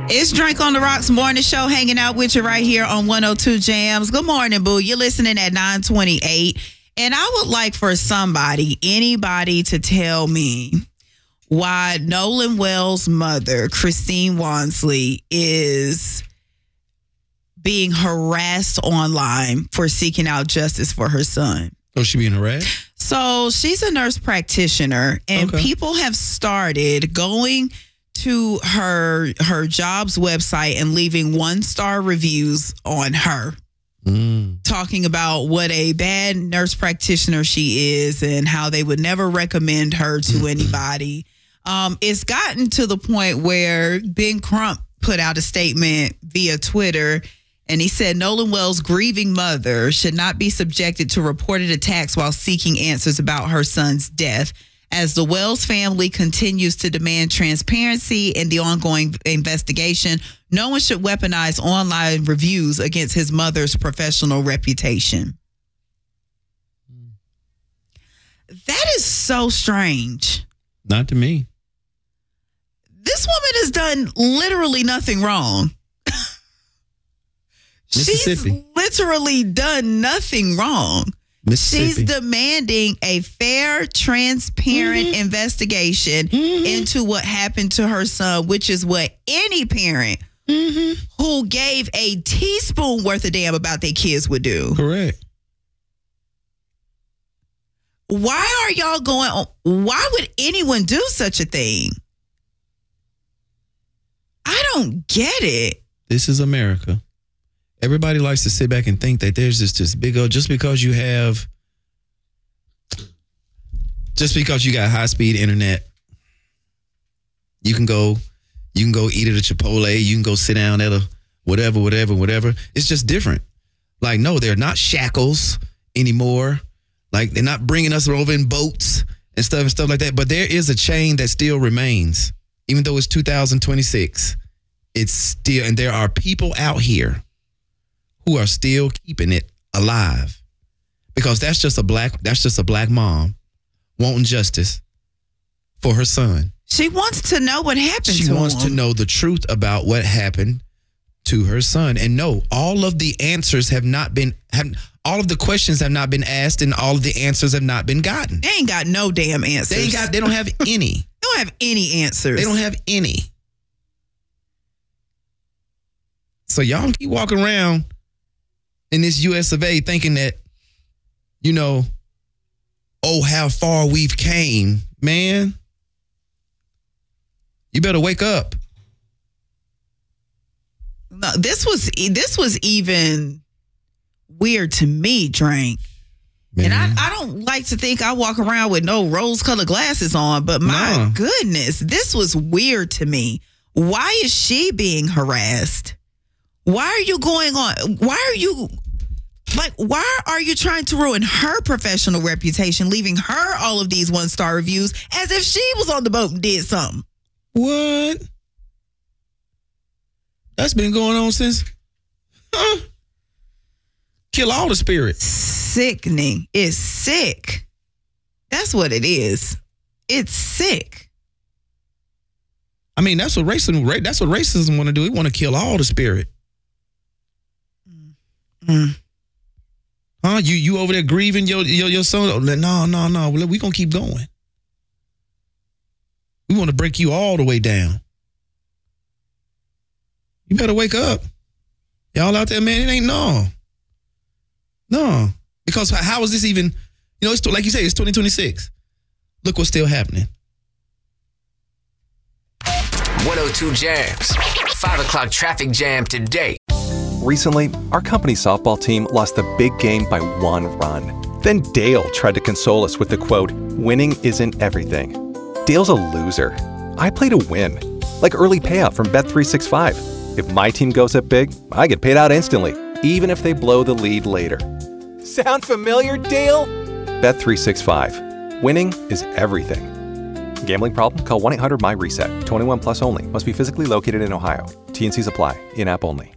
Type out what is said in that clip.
It's Drink on the Rocks morning show, hanging out with you right here on 102 Jams. Good morning, boo. You're listening at 928. And I would like for anybody to tell me why Nolan Wells' mother, Christine Wansley, is being harassed online for seeking out justice for her son. Oh, she being harassed? So she's a nurse practitioner, and people have started going to her job's website and leaving 1-star reviews on her, talking about what a bad nurse practitioner she is and how they would never recommend her to anybody. It's gotten to the point where Ben Crump put out a statement via Twitter, and he said Nolan Wells' grieving mother should not be subjected to reported attacks while seeking answers about her son's death. As the Wells family continues to demand transparency in the ongoing investigation, no one should weaponize online reviews against his mother's professional reputation. That is so strange. Not to me. This woman has done literally nothing wrong. She's literally done nothing wrong. She's demanding a fair, transparent investigation into what happened to her son, which is what any parent who gave a teaspoon worth of damn about their kids would do. Correct. Why are y'all going on? Why would anyone do such a thing? I don't get it. This is America. Everybody likes to sit back and think that there's this big old, just because you got high speed internet, you can go eat at a Chipotle, you can go sit down at a whatever. It's just different. Like, no, they're not shackles anymore. Like, they're not bringing us over in boats and stuff like that. But there is a chain that still remains, even though it's 2026. It's still, and there are people out here who are still keeping it alive, because that's just a black mom wanting justice for her son. She wants to know what happened to him. She wants to know the truth about what happened to her son. And no, all of the answers all of the questions have not been asked, and all of the answers have not been gotten. They ain't got no damn answers. They don't have any. They don't have any answers. They don't have any. So y'all keep walking around in this US of A thinking that, how far we've came, man. You better wake up. No, this was even weird to me, Drink. Man. And I don't like to think I walk around with no rose-colored glasses on, but my goodness, this was weird to me. Why is she being harassed? Why are you going on? Why are you trying to ruin her professional reputation, leaving her all of these 1-star reviews as if she was on the boat and did something? What? That's been going on since, kill all the spirits. Sickening. It's sick. That's what it is. It's sick. I mean, that's what racism want to do. It want to kill all the spirit. Huh? You over there grieving your son? No. We gonna keep going. We want to break you all the way down. You better wake up. Y'all out there, man, it ain't no. Because how is this even, it's like you say, it's 2026. Look what's still happening. 102 Jams. 5 o'clock traffic jam today. Recently, our company's softball team lost the big game by 1 run. Then Dale tried to console us with the quote, "Winning isn't everything." Dale's a loser. I play to win. Like early payout from Bet365. If my team goes up big, I get paid out instantly, even if they blow the lead later. Sound familiar, Dale? Bet365. Winning is everything. Gambling problem? Call 1-800-MY-RESET. 21 plus only. Must be physically located in Ohio. T&Cs apply. In-app only.